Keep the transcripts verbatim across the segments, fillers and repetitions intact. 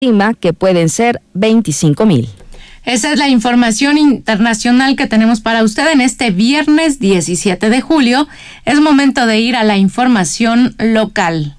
estima que pueden ser veinticinco mil. Esa es la información internacional que tenemos para usted en este viernes diecisiete de julio. Es momento de ir a la información local.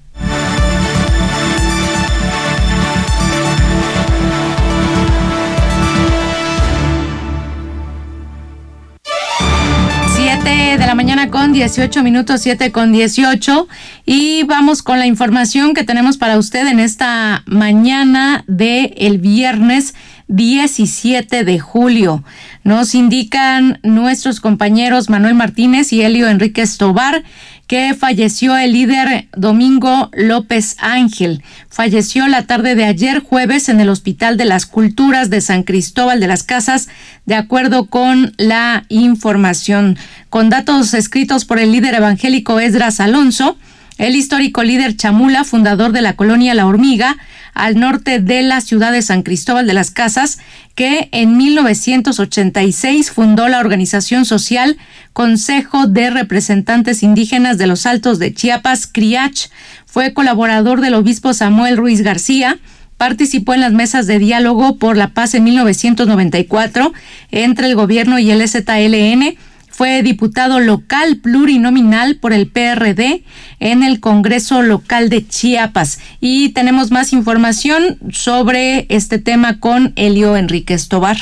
siete de la mañana con dieciocho minutos, siete con dieciocho, y vamos con la información que tenemos para usted en esta mañana de el viernes diecisiete de julio. Nos indican nuestros compañeros Manuel Martínez y Elio Enríquez Tobar que falleció el líder Domingo López Ángel. Falleció la tarde de ayer jueves en el Hospital de las Culturas de San Cristóbal de las Casas, de acuerdo con la información. Con datos escritos por el líder evangélico Esdras Alonso, el histórico líder chamula, fundador de la colonia La Hormiga, al norte de la ciudad de San Cristóbal de las Casas, que en mil novecientos ochenta y seis fundó la organización social Consejo de Representantes Indígenas de los Altos de Chiapas, CRIACH. Fue colaborador del obispo Samuel Ruiz García. Participó en las mesas de diálogo por la paz en mil novecientos noventa y cuatro entre el gobierno y el E Z L N. Fue diputado local plurinominal por el P R D en el Congreso Local de Chiapas. Y tenemos más información sobre este tema con Elio Enríquez Tobar.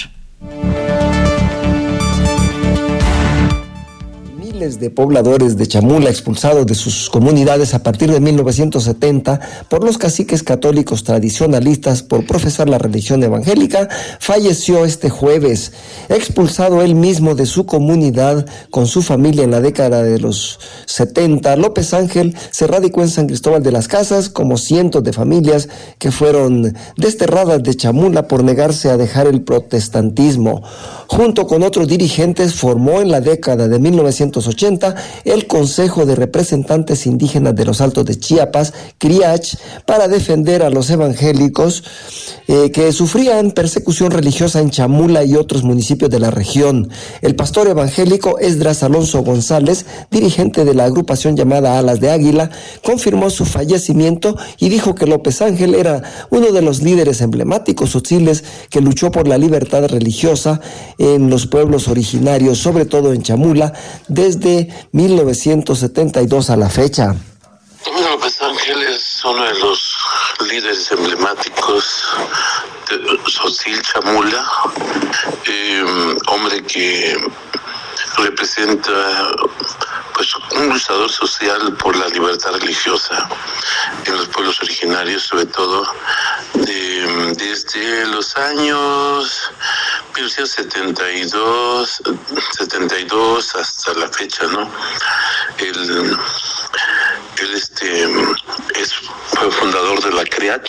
De pobladores de Chamula expulsados de sus comunidades a partir de mil novecientos setenta por los caciques católicos tradicionalistas por profesar la religión evangélica, falleció este jueves. Expulsado él mismo de su comunidad con su familia en la década de los setenta, López Ángel se radicó en San Cristóbal de las Casas, como cientos de familias que fueron desterradas de Chamula por negarse a dejar el protestantismo. Junto con otros dirigentes formó en la década de mil novecientos ochenta el Consejo de Representantes Indígenas de los Altos de Chiapas, CRIACH, para defender a los evangélicos eh, que sufrían persecución religiosa en Chamula y otros municipios de la región. El pastor evangélico Esdras Alonso González, dirigente de la agrupación llamada Alas de Águila, confirmó su fallecimiento y dijo que López Ángel era uno de los líderes emblemáticos tzotziltes que luchó por la libertad religiosa en los pueblos originarios, sobre todo en Chamula, desde mil novecientos setenta y dos a la fecha. López Ángel es uno de los líderes emblemáticos de Tzotzil Chamula, eh, hombre que representa pues un luchador social por la libertad religiosa en los pueblos originarios, sobre todo de, desde los años mil novecientos setenta y dos, setenta y dos hasta la fecha, ¿no? Él, él este, es, fue fundador de la CRIACH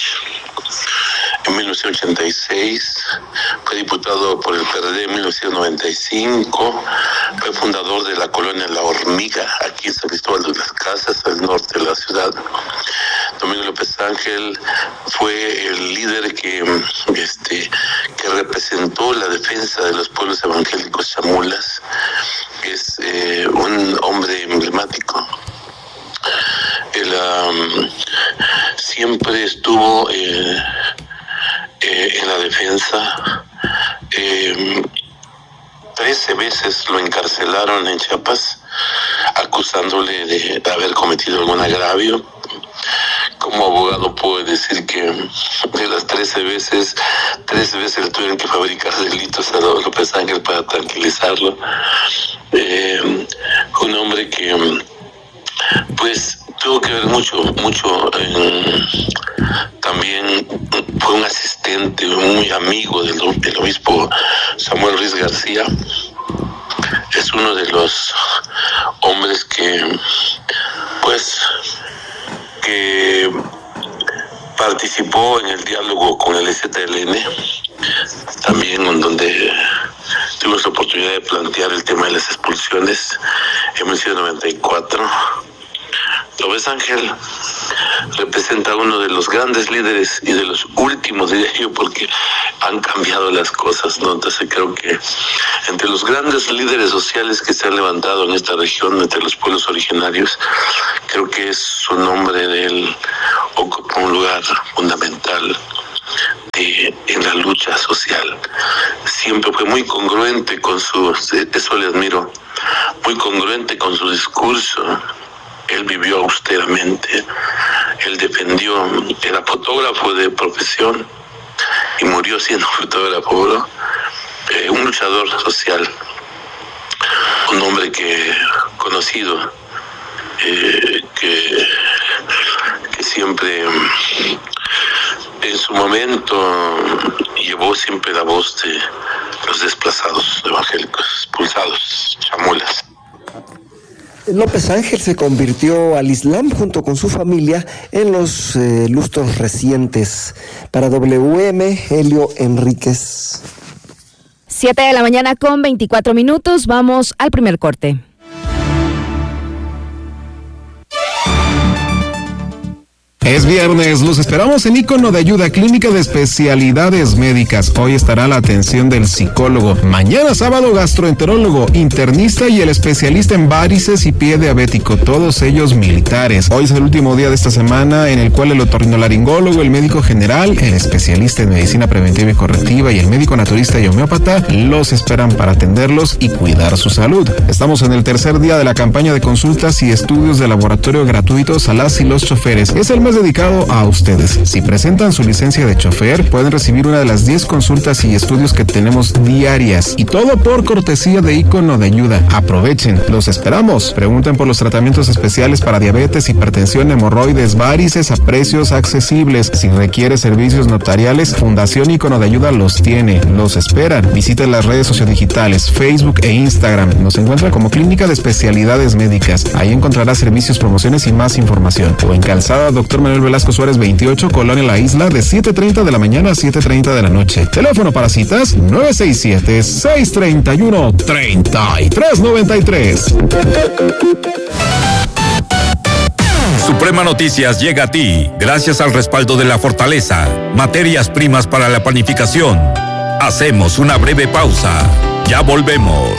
en mil novecientos ochenta y seis, fue diputado por el P R D en mil novecientos noventa y cinco, fue fundador de la colonia La Hormiga, aquí en San Cristóbal de las Casas, al norte de la ciudad. Domingo López Ángel fue el líder que, este, que representó la defensa de los pueblos evangélicos chamulas. Es eh, un hombre emblemático. Él um, siempre estuvo eh, eh, en la defensa. Eh, trece veces lo encarcelaron en Chiapas, acusándole de, de haber cometido algún agravio. Como abogado puedo decir que de las trece veces, trece veces le tuvieron que fabricar delitos a López Ángel para tranquilizarlo. Eh, un hombre que pues tuvo que ver mucho, mucho en, también fue un asistente, muy amigo del, del obispo Samuel Ruiz García. Es uno de los hombres que pues que participó en el diálogo con el E Z L N, también en donde tuvimos la oportunidad de plantear el tema de las expulsiones en mil novecientos noventa y cuatro. López Ángel representa uno de los grandes líderes y de los últimos, diría yo, porque han cambiado las cosas, ¿no? Entonces creo que entre los grandes líderes sociales que se han levantado en esta región, entre los pueblos originarios, creo que es su nombre de él ocupa un lugar fundamental lucha social. Siempre fue muy congruente con su, eso le admiro, muy congruente con su discurso. Él vivió austeramente, él defendió, era fotógrafo de profesión y murió siendo fotógrafo, ¿no? Eh, un luchador social, un hombre que conocido, eh, que, que siempre en su momento llevó siempre la voz de los desplazados evangélicos, expulsados, chamulas. López Ángel se convirtió al Islam junto con su familia en los eh, lustros recientes. Para W M, Helio Enríquez. Siete de la mañana con veinticuatro minutos. Vamos al primer corte. Es viernes, los esperamos en Ícono de Ayuda, Clínica de Especialidades Médicas. Hoy estará la atención del psicólogo. Mañana sábado, gastroenterólogo, internista y el especialista en varices y pie diabético, todos ellos militares. Hoy es el último día de esta semana en el cual el otorrinolaringólogo, el médico general, el especialista en medicina preventiva y correctiva y el médico naturista y homeópata los esperan para atenderlos y cuidar su salud. Estamos en el tercer día de la campaña de consultas y estudios de laboratorio gratuitos a las y los choferes. Es el mes dedicado a ustedes. Si presentan su licencia de chofer, pueden recibir una de las diez consultas y estudios que tenemos diarias. Y todo por cortesía de Ícono de Ayuda. Aprovechen, los esperamos. Pregunten por los tratamientos especiales para diabetes, hipertensión, hemorroides, varices a precios accesibles. Si requiere servicios notariales, Fundación Ícono de Ayuda los tiene. Los esperan. Visiten las redes sociodigitales, Facebook e Instagram. Nos encuentran como Clínica de Especialidades Médicas. Ahí encontrará servicios, promociones y más información. O en Calzada Doctor Manuel Velasco Suárez veintiocho, Colonia La Isla, de siete treinta de la mañana a siete treinta de la noche. Teléfono para citas nueve seis siete, seis tres uno, tres tres nueve tres. Suprema Noticias llega a ti gracias al respaldo de La Fortaleza, materias primas para la panificación. Hacemos una breve pausa. Ya volvemos.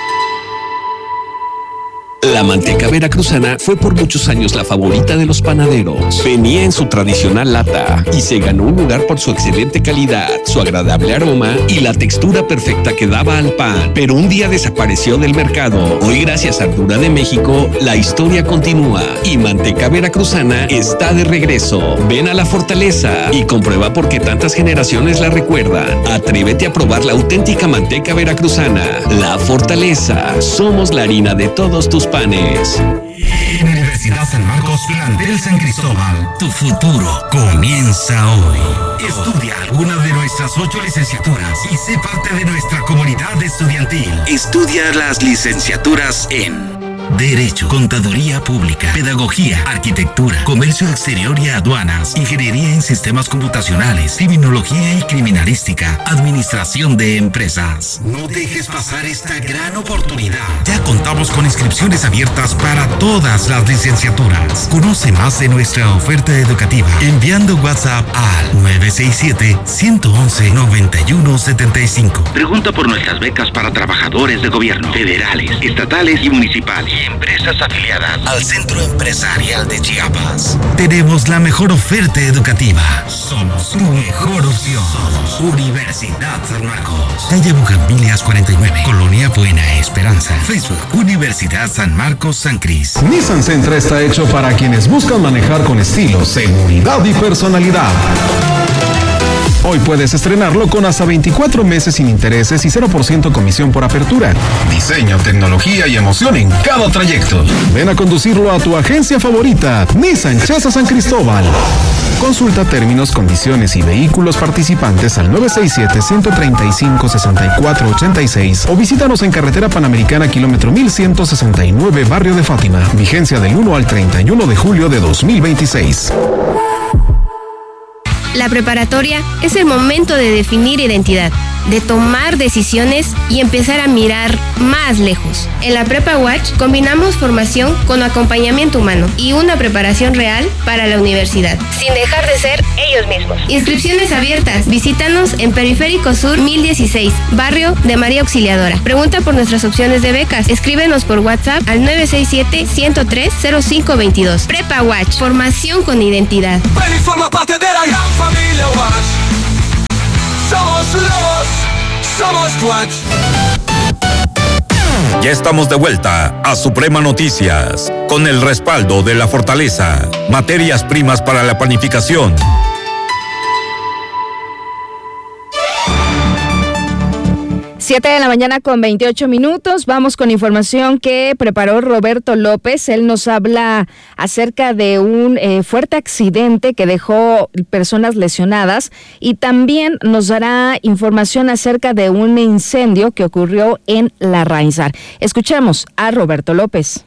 La manteca veracruzana fue por muchos años la favorita de los panaderos. Venía en su tradicional lata y se ganó un lugar por su excelente calidad, su agradable aroma y la textura perfecta que daba al pan. Pero un día desapareció del mercado. Hoy, gracias a Ardura de México, la historia continúa y manteca veracruzana está de regreso. Ven a La Fortaleza y comprueba por qué tantas generaciones la recuerdan. Atrévete a probar la auténtica manteca veracruzana. La Fortaleza. Somos la harina de todos tus panes. En Universidad San Marcos, plantel San Cristóbal, tu futuro comienza hoy. Estudia alguna de nuestras ocho licenciaturas y sé parte de nuestra comunidad estudiantil. Estudia las licenciaturas en Derecho, Contaduría Pública, Pedagogía, Arquitectura, Comercio Exterior y Aduanas, Ingeniería en Sistemas Computacionales, Criminología y Criminalística, Administración de Empresas. No dejes pasar esta gran oportunidad. Ya contamos con inscripciones abiertas para todas las licenciaturas. Conoce más de nuestra oferta educativa enviando WhatsApp al nueve seis siete, uno uno uno, nueve uno siete cinco. Pregunta por nuestras becas para trabajadores de gobierno, federales, estatales y municipales. Empresas afiliadas al Centro Empresarial de Chiapas. Tenemos la mejor oferta educativa. Somos tu mejor opción. Somos Universidad San Marcos. Calle Bugambilias cuarenta y nueve, Colonia Buena Esperanza. Facebook, Universidad San Marcos San Cris. Nissan Sentra está hecho para quienes buscan manejar con estilo, seguridad y personalidad. Hoy puedes estrenarlo con hasta veinticuatro meses sin intereses y cero por ciento comisión por apertura. Diseño, tecnología y emoción en cada trayecto. Ven a conducirlo a tu agencia favorita, Nissan Chesa San Cristóbal. Consulta términos, condiciones y vehículos participantes al nueve seis siete, uno tres cinco, seis cuatro ocho seis o visítanos en Carretera Panamericana, kilómetro mil ciento sesenta y nueve, Barrio de Fátima. Vigencia del uno al treinta y uno de julio de dos mil veintiséis. La preparatoria es el momento de definir identidad, de tomar decisiones y empezar a mirar más lejos. En la Prepa Watch combinamos formación con acompañamiento humano y una preparación real para la universidad, sin dejar de ser ellos mismos. Inscripciones abiertas. Visítanos en Periférico Sur mil dieciséis, barrio de María Auxiliadora. Pregunta por nuestras opciones de becas. Escríbenos por WhatsApp al nueve seis siete, uno cero tres, cero cinco dos dos. Prepa Watch, formación con identidad. Ven y forma parte de la gran familia Watch. Somos Somos Twatch. Ya estamos de vuelta a Suprema Noticias, con el respaldo de La Fortaleza, materias primas para la panificación. Siete de la mañana con veintiocho minutos. Vamos con información que preparó Roberto López. Él nos habla acerca de un eh, fuerte accidente que dejó personas lesionadas y también nos dará información acerca de un incendio que ocurrió en Larrainzar. Escuchemos a Roberto López.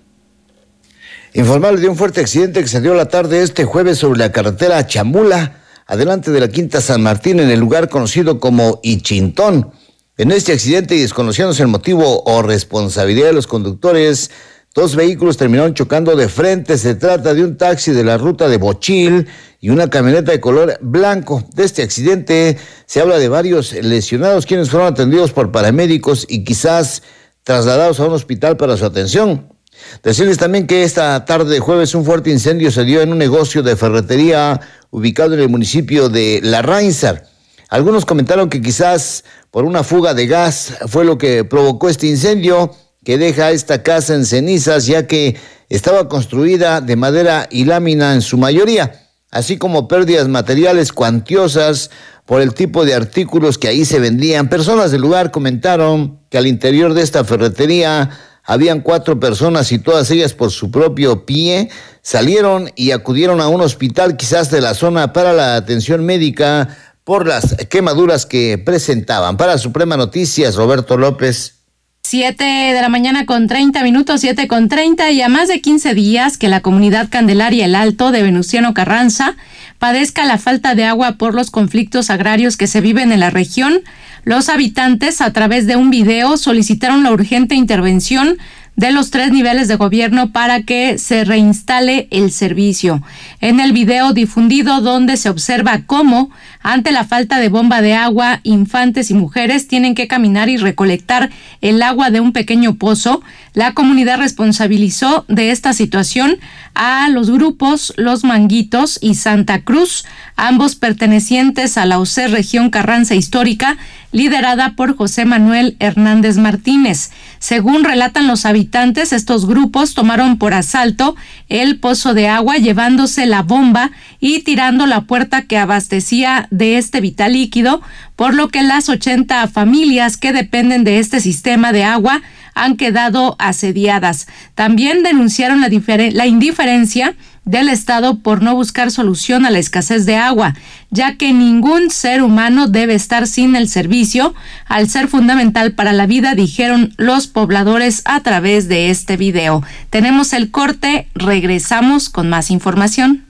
Informarle de un fuerte accidente que se dio la tarde este jueves sobre la carretera Chamula, adelante de la Quinta San Martín, en el lugar conocido como Ichintón. En este accidente, y desconociéndose el motivo o responsabilidad de los conductores, dos vehículos terminaron chocando de frente. Se trata de un taxi de la ruta de Bochil y una camioneta de color blanco. De este accidente se habla de varios lesionados, quienes fueron atendidos por paramédicos y quizás trasladados a un hospital para su atención. Decirles también que esta tarde de jueves un fuerte incendio se dio en un negocio de ferretería ubicado en el municipio de Larrainzar. Algunos comentaron que quizás por una fuga de gas fue lo que provocó este incendio, que deja esta casa en cenizas, ya que estaba construida de madera y lámina en su mayoría, así como pérdidas materiales cuantiosas por el tipo de artículos que ahí se vendían. Personas del lugar comentaron que al interior de esta ferretería habían cuatro personas y todas ellas por su propio pie salieron y acudieron a un hospital quizás de la zona para la atención médica por las quemaduras que presentaban. Para Suprema Noticias, Roberto López. Siete de la mañana con treinta minutos, siete con treinta, y a más de quince días que la comunidad Candelaria El Alto de Venustiano Carranza padezca la falta de agua por los conflictos agrarios que se viven en la región, los habitantes, a través de un video, solicitaron la urgente intervención de los tres niveles de gobierno para que se reinstale el servicio. En el video difundido, donde se observa cómo, ante la falta de bomba de agua, infantes y mujeres tienen que caminar y recolectar el agua de un pequeño pozo, la comunidad responsabilizó de esta situación a los grupos Los Manguitos y Santa Cruz, ambos pertenecientes a la O C E Región Carranza Histórica, liderada por José Manuel Hernández Martínez. Según relatan los habitantes, estos grupos tomaron por asalto el pozo de agua, llevándose la bomba y tirando la puerta que abastecía de este vital líquido, por lo que las ochenta familias que dependen de este sistema de agua han quedado asediadas. También denunciaron la, difere- la indiferencia del Estado por no buscar solución a la escasez de agua, ya que ningún ser humano debe estar sin el servicio, al ser fundamental para la vida, dijeron los pobladores a través de este video. Tenemos el corte, regresamos con más información.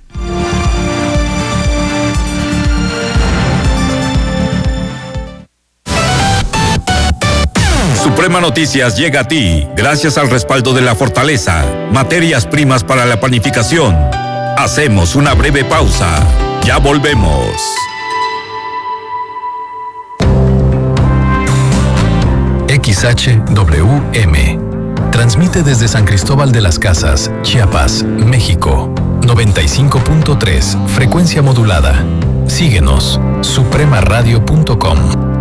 Suprema Noticias llega a ti gracias al respaldo de La Fortaleza, materias primas para la panificación. Hacemos una breve pausa. Ya volvemos. X H W M transmite desde San Cristóbal de las Casas, Chiapas, México. noventa y cinco punto tres, frecuencia modulada. Síguenos, suprema radio punto com.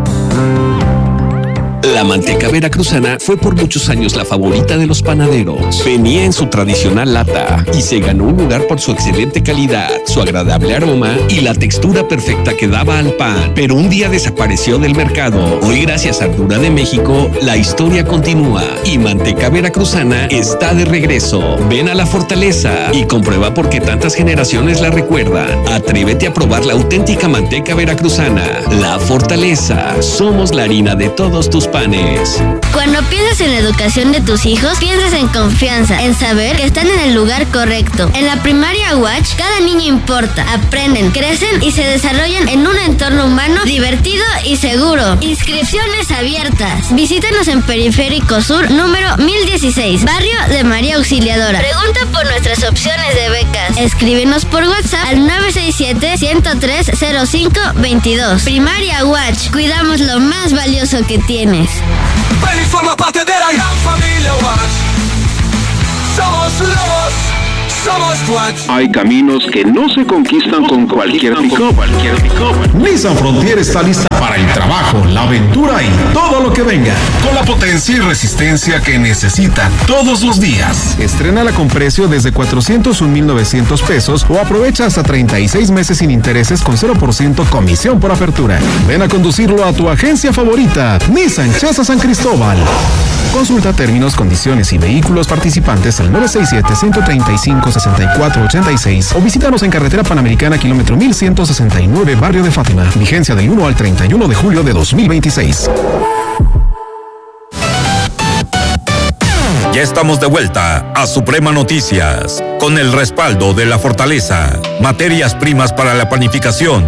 La manteca veracruzana fue por muchos años la favorita de los panaderos. Venía en su tradicional lata y se ganó un lugar por su excelente calidad, su agradable aroma y la textura perfecta que daba al pan. Pero un día desapareció del mercado. Hoy, gracias a Ardura de México, la historia continúa y Manteca Veracruzana está de regreso. Ven a La Fortaleza y comprueba por qué tantas generaciones la recuerdan. Atrévete a probar la auténtica manteca veracruzana. La Fortaleza. Somos la harina de todos tus panes. Cuando piensas en la educación de tus hijos, piensas en confianza, en saber que están en el lugar correcto. En la primaria Watch, cada niño importa. Aprenden, crecen y se desarrollan en un entorno humano, divertido y seguro. Inscripciones abiertas. Visítanos en Periférico Sur, número mil dieciséis, barrio de María Auxiliadora. Pregunta por nuestras opciones de becas. Escríbenos por WhatsApp al nueve seis siete, uno cero tres, cero cinco veintidós. Primaria Watch, cuidamos lo más valioso que tienes. Ven y forma parte de la gran familia Watch. Somos lobos, somos Watch. Hay caminos que no se conquistan con cualquier pick-up. Nissan Frontier está lista para el trabajo, la aventura y todo lo que venga. Con la potencia y resistencia que necesita todos los días. Estrénala con precio desde cuatrocientos un mil novecientos pesos o aprovecha hasta treinta y seis meses sin intereses con cero por ciento comisión por apertura. Ven a conducirlo a tu agencia favorita, Nissan Chasa San Cristóbal. Consulta términos, condiciones y vehículos participantes al nueve seis siete, uno tres cinco, seis cuatro ocho seis o visítanos en Carretera Panamericana, kilómetro mil ciento sesenta y nueve, Barrio de Fátima. Vigencia del uno al treinta y uno de julio de dos mil veintiséis. Ya estamos de vuelta a Suprema Noticias, con el respaldo de La Fortaleza, materias primas para la panificación.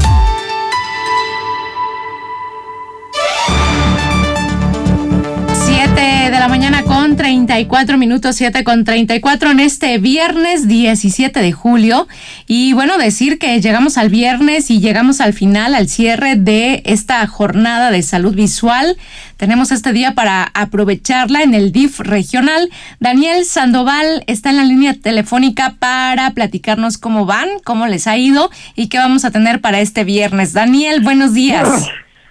De la mañana con treinta y cuatro minutos, siete con treinta y cuatro en este viernes diecisiete de julio. Y bueno, decir que llegamos al viernes y llegamos al final, al cierre de esta jornada de salud visual. Tenemos este día para aprovecharla en el D I F regional. Daniel Sandoval está en la línea telefónica para platicarnos cómo van, cómo les ha ido y qué vamos a tener para este viernes. Daniel, buenos días.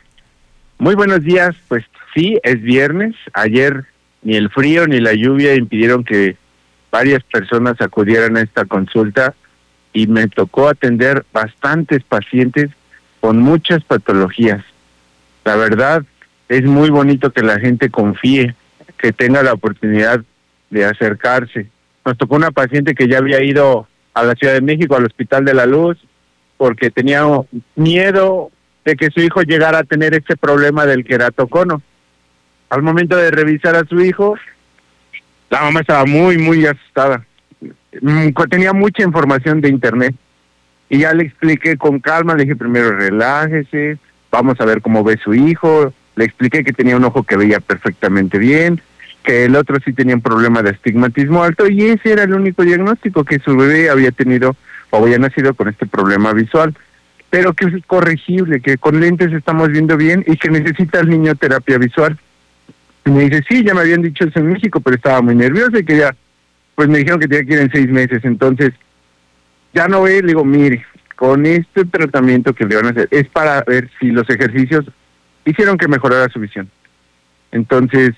Muy buenos días, pues sí, es viernes. Ayer ni el frío ni la lluvia impidieron que varias personas acudieran a esta consulta y me tocó atender bastantes pacientes con muchas patologías. La verdad, es muy bonito que la gente confíe, que tenga la oportunidad de acercarse. Nos tocó una paciente que ya había ido a la Ciudad de México, al Hospital de la Luz, porque tenía miedo de que su hijo llegara a tener ese problema del queratocono. Al momento de revisar a su hijo, la mamá estaba muy, muy asustada. Tenía mucha información de internet. Y ya le expliqué con calma, le dije primero relájese, vamos a ver cómo ve su hijo. Le expliqué que tenía un ojo que veía perfectamente bien, que el otro sí tenía un problema de astigmatismo alto y ese era el único diagnóstico, que su bebé había tenido o había nacido con este problema visual, pero que es corregible, que con lentes estamos viendo bien y que necesita el niño terapia visual. Y me dice, sí, ya me habían dicho eso en México, pero estaba muy nervioso y que ya, pues me dijeron que tenía que ir en seis meses. Entonces, ya no ve, le digo, mire, con este tratamiento que le van a hacer, es para ver si los ejercicios hicieron que mejorara su visión. Entonces,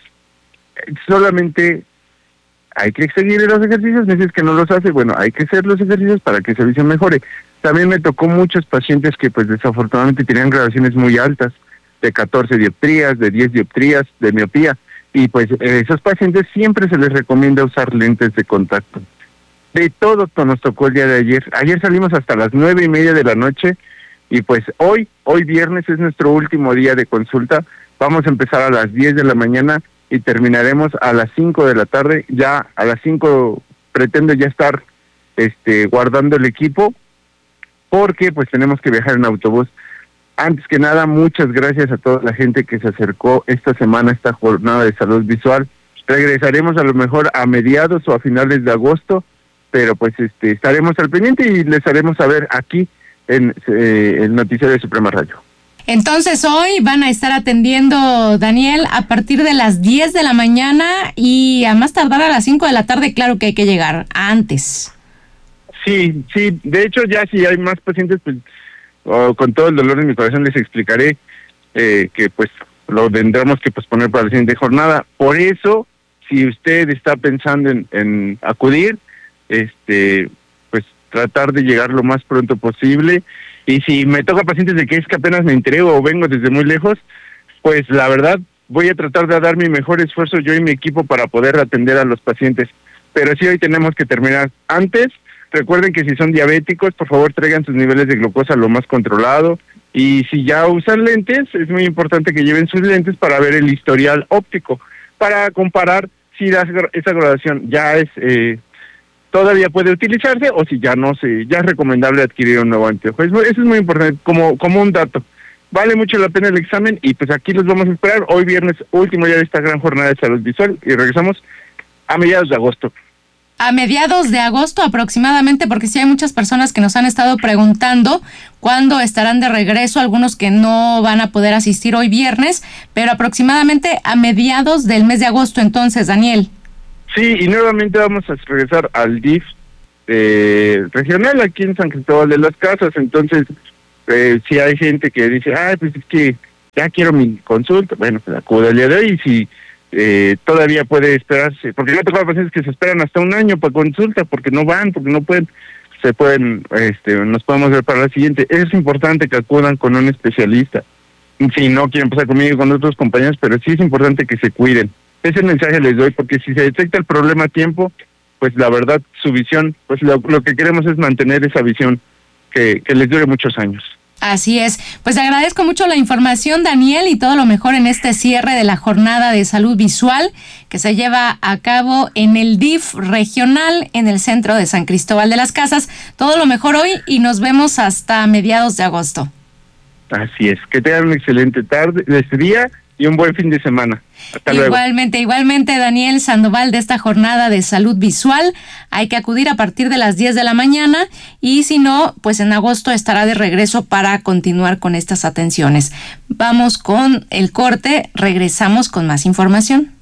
solamente hay que seguir los ejercicios. Me dices que no los hace, bueno, hay que hacer los ejercicios para que esa visión mejore. También me tocó muchos pacientes que, pues, desafortunadamente tenían graduaciones muy altas, de catorce dioptrías, de diez dioptrías, de miopía, y pues eh, esos pacientes siempre se les recomienda usar lentes de contacto. De todo nos tocó el día de ayer. Ayer salimos hasta las nueve y media de la noche, y pues hoy, hoy viernes es nuestro último día de consulta. Vamos a empezar a las diez de la mañana y terminaremos a las cinco de la tarde. Ya a las cinco pretendo ya estar este guardando el equipo, porque pues tenemos que viajar en autobús. Antes que nada, muchas gracias a toda la gente que se acercó esta semana a esta jornada de salud visual. Regresaremos a lo mejor a mediados o a finales de agosto, pero pues este estaremos al pendiente y les haremos saber aquí en eh, el noticiero de Suprema Radio. Entonces hoy van a estar atendiendo, Daniel, a partir de las diez de la mañana y a más tardar a las cinco de la tarde. Claro que hay que llegar antes. Sí, sí, de hecho ya si hay más pacientes, pues oh, con todo el dolor en mi corazón les explicaré eh, que pues lo tendremos que posponer para la siguiente jornada. Por eso, si usted está pensando en, en acudir, este pues tratar de llegar lo más pronto posible. Y si me toca pacientes de que es que apenas me entrego o vengo desde muy lejos, pues la verdad voy a tratar de dar mi mejor esfuerzo yo y mi equipo para poder atender a los pacientes. Pero sí, hoy tenemos que terminar antes. Recuerden que si son diabéticos, por favor traigan sus niveles de glucosa lo más controlado. Y si ya usan lentes, es muy importante que lleven sus lentes para ver el historial óptico, para comparar si la, esa graduación ya es eh, todavía puede utilizarse o si ya no se, ya es recomendable adquirir un nuevo anteojo. Eso es muy importante, como, como un dato. Vale mucho la pena el examen y pues aquí los vamos a esperar. Hoy viernes, último día de esta gran jornada de salud visual, y regresamos a mediados de agosto. A mediados de agosto aproximadamente, porque sí hay muchas personas que nos han estado preguntando cuándo estarán de regreso, algunos que no van a poder asistir hoy viernes, pero aproximadamente a mediados del mes de agosto entonces, Daniel. Sí, y nuevamente vamos a regresar al D I F eh, regional aquí en San Cristóbal de las Casas. Entonces, eh, si hay gente que dice, ay, pues es que ya quiero mi consulta, bueno, pues acude el día de hoy y si eh, todavía puede esperarse, porque me ha tocado pacientes que se esperan hasta un año para consulta porque no van, porque no pueden, se pueden, este, nos podemos ver para la siguiente. Es importante que acudan con un especialista. Si no quieren pasar conmigo y con otros compañeros, pero sí es importante que se cuiden. Ese mensaje les doy, porque si se detecta el problema a tiempo, pues la verdad, su visión, pues lo, lo que queremos es mantener esa visión que, que les dure muchos años. Así es. Pues agradezco mucho la información, Daniel, y todo lo mejor en este cierre de la jornada de salud visual que se lleva a cabo en el D I F regional en el centro de San Cristóbal de las Casas. Todo lo mejor hoy y nos vemos hasta mediados de agosto. Así es. Que tengan una excelente tarde, este día y un buen fin de semana. Hasta luego. Igualmente, igualmente, Daniel Sandoval, de esta jornada de salud visual. Hay que acudir a partir de las diez de la mañana y si no, pues en agosto estará de regreso para continuar con estas atenciones. Vamos con el corte, regresamos con más información.